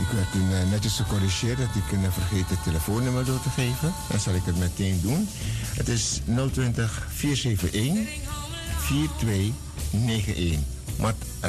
Ik werd toen netjes gecorrigeerd dat ik vergeten het telefoonnummer door te geven. Dan zal ik het meteen doen. Het is 020 471 4291. Mat